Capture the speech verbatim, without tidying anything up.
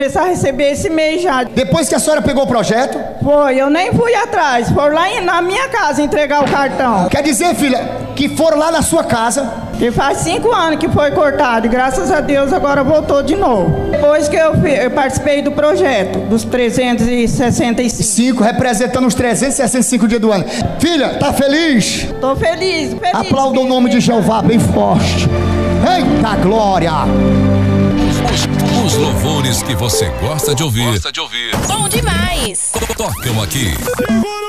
começar a receber esse mês já. Depois que a senhora pegou o projeto? Foi, eu nem fui atrás, foram lá em, na minha casa entregar o cartão. Quer dizer, filha, que foram lá na sua casa? E faz cinco anos que foi cortado e graças a Deus agora voltou de novo. Depois que eu, fui, eu participei do projeto, dos trezentos e sessenta e cinco. Cinco, representando os trezentos e sessenta e cinco dias do ano. Filha, tá feliz? Tô feliz, feliz. Aplauda o nome de Jeová bem forte. Eita glória! Os, os louvores que você gosta de ouvir. Gosta de ouvir. Bom demais. Tocam aqui.